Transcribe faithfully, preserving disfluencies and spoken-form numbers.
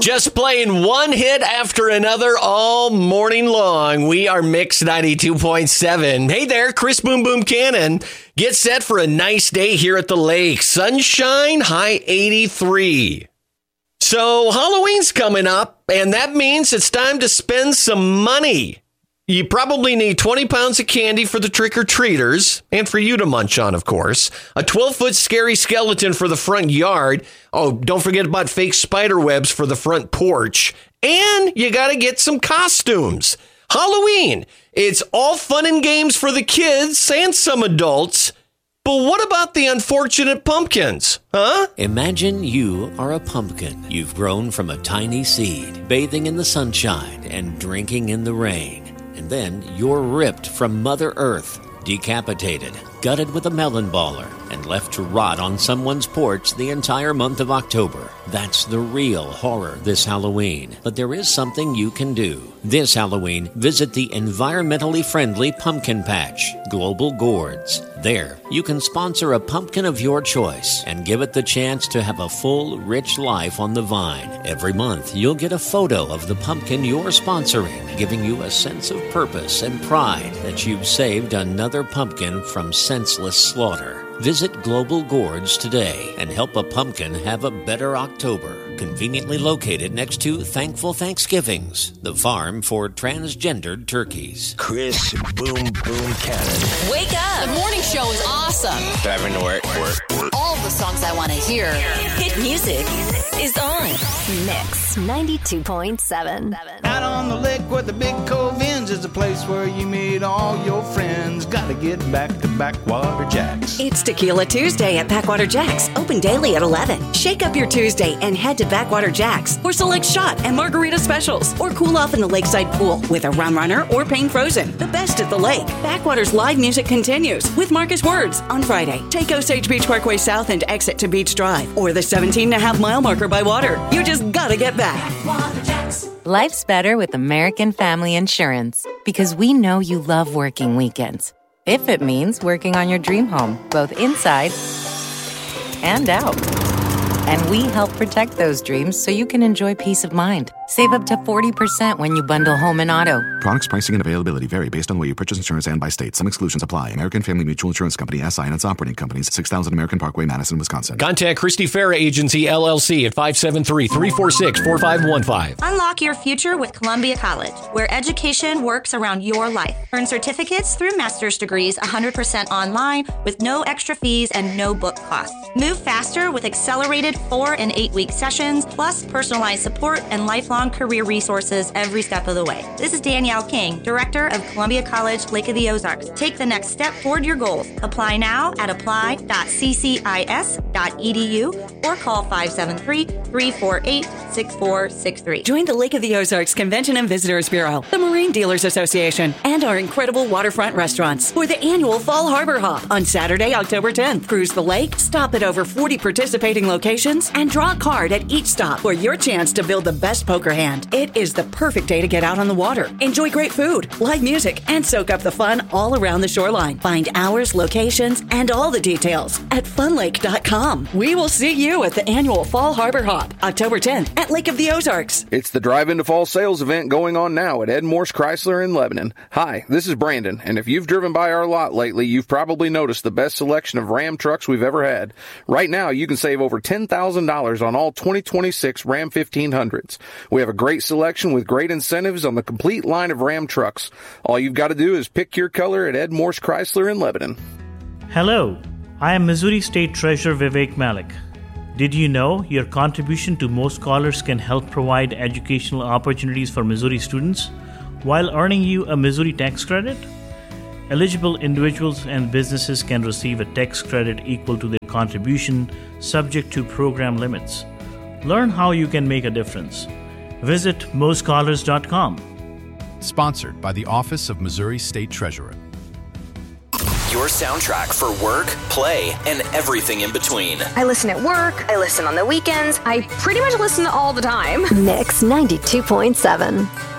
Just playing one hit after another all morning long. We are Mix ninety-two point seven. Hey there, Chris Boom Boom Cannon. Get set for a nice day here at the lake. Sunshine, high eighty-three. So Halloween's coming up, and that means it's time to spend some money. You probably need twenty pounds of candy for the trick-or-treaters, and for you to munch on, of course. A twelve-foot scary skeleton for the front yard. Oh, don't forget about fake spider webs for the front porch. And you got to get some costumes. Halloween, it's all fun and games for the kids and some adults. But what about the unfortunate pumpkins, huh? Imagine you are a pumpkin. You've grown from a tiny seed, bathing in the sunshine and drinking in the rain. And then you're ripped from Mother Earth, decapitated, gutted with a melon baller, and left to rot on someone's porch the entire month of October. That's the real horror this Halloween. But there is something you can do. This Halloween, visit the environmentally friendly pumpkin patch, Global Gourds. There, you can sponsor a pumpkin of your choice and give it the chance to have a full, rich life on the vine. Every month, you'll get a photo of the pumpkin you're sponsoring, giving you a sense of purpose and pride that you've saved another pumpkin from senseless slaughter. Visit Global Gourds today and help a pumpkin have a better October. Conveniently located next to Thankful Thanksgivings, the farm for transgendered turkeys. Chris Boom Boom Cannon. Wake up! The morning show is awesome. Driving to work, work, work. All the songs I want to hear. Hit music is on. Mix ninety-two point seven. Out on the lake where the big cove ends is a place where you meet all your friends. Gotta get back to Backwater Jacks. It's Tequila Tuesday at Backwater Jacks, open daily at eleven. Shake up your Tuesday and head to Backwater Jacks for select shot and margarita specials, or cool off in the lakeside pool with a rum runner or Pain Frozen. The best at the lake. Backwater's live music continues with Marcus Words on Friday. Take Osage Beach Parkway South and exit to Beach Drive, or the seventeen and a half mile marker by water. You just gotta get back. Life's better with American Family Insurance, because we know you love working weekends. If it means working on your dream home, both inside and out. And we help protect those dreams so you can enjoy peace of mind. Save up to forty percent when you bundle home and auto. Products, pricing, and availability vary based on where you purchase insurance and by state. Some exclusions apply. American Family Mutual Insurance Company, S I and its operating companies, six thousand American Parkway, Madison, Wisconsin. Contact Christy Farah Agency, L L C at five seven three, three four six, four five one five. Unlock your future with Columbia College, where education works around your life. Earn certificates through master's degrees one hundred percent online with no extra fees and no book costs. Move faster with accelerated four and eight week sessions, plus personalized support and lifelong career resources every step of the way. This is Danielle King, Director of Columbia College, Lake of the Ozarks. Take the next step toward your goals. Apply now at apply dot c c i s dot e d u or call five seven three, three four eight, six four six three. Join the Lake of the Ozarks Convention and Visitors Bureau, the Marine Dealers Association, and our incredible waterfront restaurants for the annual Fall Harbor Hop on Saturday, October tenth. Cruise the lake, stop at over forty participating locations, and draw a card at each stop for your chance to build the best poker hand. It is the perfect day to get out on the water, enjoy great food, live music, and soak up the fun all around the shoreline. Find hours, locations, and all the details at fun lake dot com. We will see you at the annual Fall Harbor Hop, October tenth at Lake of the Ozarks. It's the Drive Into Fall sales event going on now at Ed Morse Chrysler in Lebanon. Hi, this is Brandon, and if you've driven by our lot lately, you've probably noticed the best selection of Ram trucks we've ever had. Right now, you can save over ten thousand dollars on all twenty twenty-six Ram fifteen hundreds. We have a great selection with great incentives on the complete line of Ram trucks. All you've got to do is pick your color at Ed Morse Chrysler in Lebanon. Hello, I am Missouri State Treasurer Vivek Malik. Did you know your contribution to Most Scholars can help provide educational opportunities for Missouri students while earning you a Missouri tax credit? Eligible individuals and businesses can receive a tax credit equal to their contribution, subject to program limits. Learn how you can make a difference. Visit most scholars dot com. Sponsored by the Office of Missouri State Treasurer. Your soundtrack for work, play, and everything in between. I listen at work. I listen on the weekends. I pretty much listen all the time. Mix ninety-two point seven.